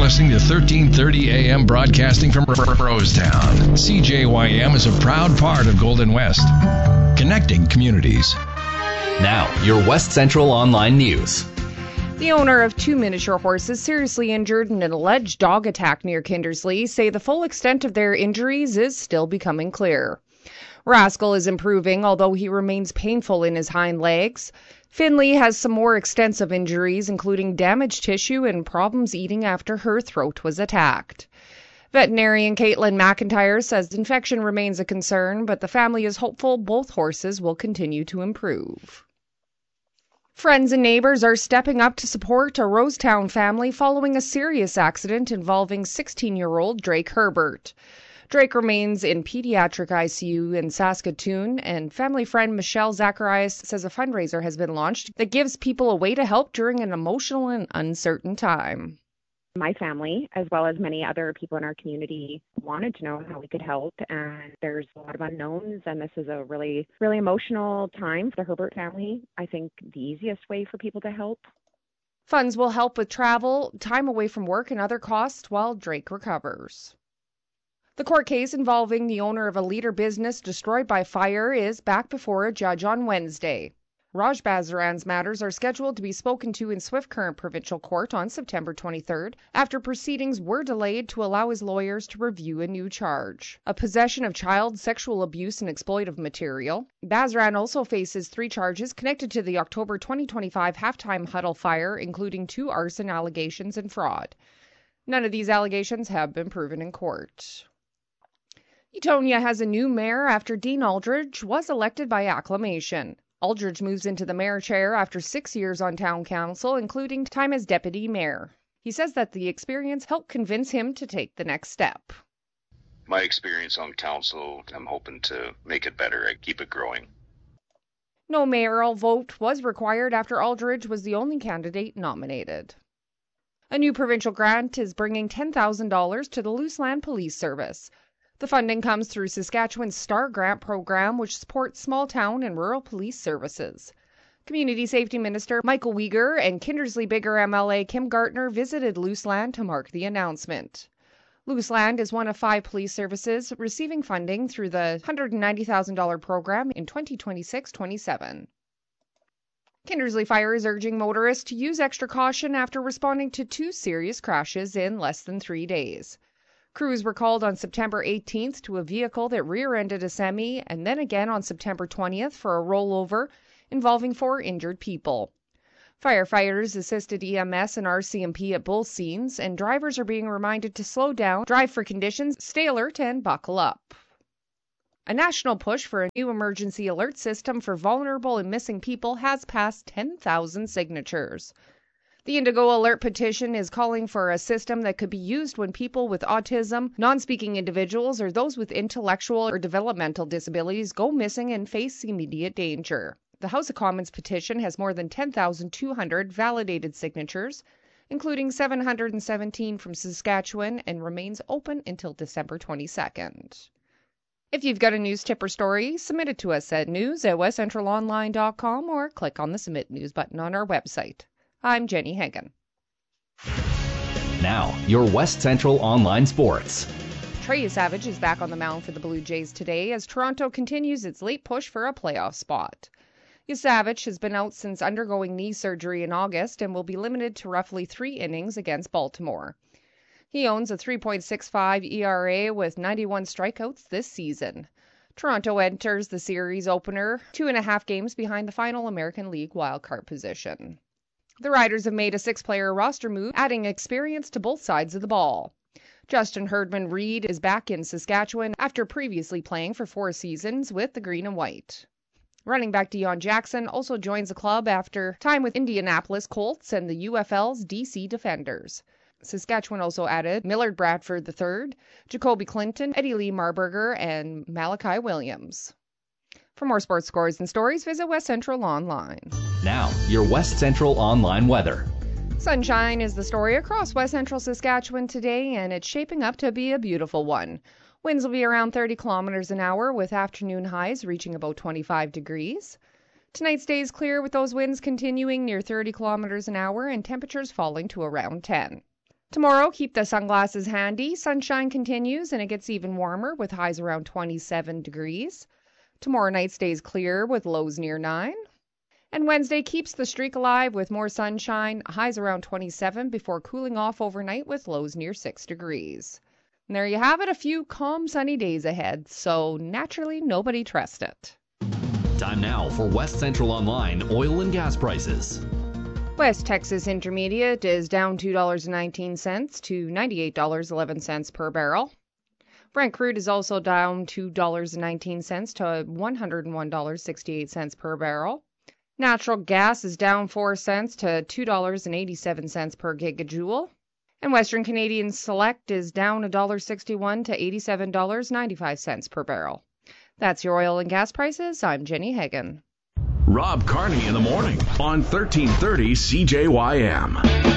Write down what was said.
listening to 1330 AM broadcasting from Rosetown. CJYM is a proud part of Golden West, connecting communities. Now, your West Central Online News. The owner of 2 miniature horses seriously injured in an alleged dog attack near Kindersley say the full extent of their injuries is still becoming clear. Rascal is improving, although he remains painful in his hind legs. Finley has some more extensive injuries, including damaged tissue and problems eating after her throat was attacked. Veterinarian Caitlin McIntyre says infection remains a concern, but the family is hopeful both horses will continue to improve. Friends and neighbors are stepping up to support a Rosetown family following a serious accident involving 16-year-old Drake Herbert. Drake remains in pediatric ICU in Saskatoon, and family friend Michelle Zacharias says a fundraiser has been launched that gives people a way to help during an emotional and uncertain time. My family, as well as many other people in our community, wanted to know how we could help, and there's a lot of unknowns, and this is a really, really emotional time for the Herbert family. I think the easiest way for people to help. Funds will help with travel, time away from work, and other costs while Drake recovers. The court case involving the owner of a Leader business destroyed by fire is back before a judge on Wednesday. Raj Bazaran's matters are scheduled to be spoken to in Swift Current Provincial Court on September 23rd, after proceedings were delayed to allow his lawyers to review a new charge, a possession of child sexual abuse and exploitive material. Bazaran also faces 3 charges connected to the October 2025 halftime huddle fire, including 2 arson allegations and fraud. None of these allegations have been proven in court. Etonia has a new mayor after Dean Aldridge was elected by acclamation. Aldridge moves into the mayor chair after 6 years on town council, including time as deputy mayor. He says that the experience helped convince him to take the next step. My experience on council, I'm hoping to make it better and keep it growing. No mayoral vote was required after Aldridge was the only candidate nominated. A new provincial grant is bringing $10,000 to the Luseland Police Service. The funding comes through Saskatchewan's STAR Grant program, which supports small town and rural police services. Community Safety Minister Michael Uyghur and Kindersley Bigger MLA Kim Gartner visited Luseland to mark the announcement. Luseland is one of 5 police services receiving funding through the $190,000 program in 2026-27. Kindersley Fire is urging motorists to use extra caution after responding to 2 serious crashes in less than 3 days. Crews were called on September 18th to a vehicle that rear-ended a semi, and then again on September 20th for a rollover involving 4 injured people. Firefighters assisted EMS and RCMP at both scenes, and drivers are being reminded to slow down, drive for conditions, stay alert, and buckle up. A national push for a new emergency alert system for vulnerable and missing people has passed 10,000 signatures. The Indigo Alert petition is calling for a system that could be used when people with autism, non-speaking individuals, or those with intellectual or developmental disabilities go missing and face immediate danger. The House of Commons petition has more than 10,200 validated signatures, including 717 from Saskatchewan, and remains open until December 22nd. If you've got a news tip or story, submit it to us at news@westcentralonline.com or click on the Submit News button on our website. I'm Jenny Hagan. Now, your West Central Online Sports. Trey Savage is back on the mound for the Blue Jays today as Toronto continues its late push for a playoff spot. Savage has been out since undergoing knee surgery in August and will be limited to roughly 3 innings against Baltimore. He owns a 3.65 ERA with 91 strikeouts this season. Toronto enters the series opener 2.5 games behind the final American League wildcard position. The Riders have made a 6-player roster move, adding experience to both sides of the ball. Justin Herdman-Reed is back in Saskatchewan after previously playing for 4 seasons with the Green and White. Running back Deion Jackson also joins the club after time with Indianapolis Colts and the UFL's DC Defenders. Saskatchewan also added Millard Bradford III, Jacoby Clinton, Eddie Lee Marburger, and Malachi Williams. For more sports scores and stories, visit West Central Online. Now, your West Central Online weather. Sunshine is the story across West Central Saskatchewan today, and it's shaping up to be a beautiful one. Winds will be around 30 kilometers an hour, with afternoon highs reaching about 25 degrees. Tonight stays clear with those winds continuing near 30 kilometers an hour and temperatures falling to around 10. Tomorrow, keep the sunglasses handy. Sunshine continues and it gets even warmer with highs around 27 degrees. Tomorrow night stays clear with lows near 9. And Wednesday keeps the streak alive with more sunshine, highs around 27 before cooling off overnight with lows near 6 degrees. And there you have it, a few calm sunny days ahead, so naturally nobody trusts it. Time now for West Central Online oil and gas prices. West Texas Intermediate is down $2.19 to $98.11 per barrel. Brent crude is also down $2.19 to $101.68 per barrel. Natural gas is down 4 cents to $2.87 per gigajoule. And Western Canadian Select is down $1.61 to $87.95 per barrel. That's your oil and gas prices. I'm Jenny Hagan. Rob Carney in the morning on 1330 CJYM.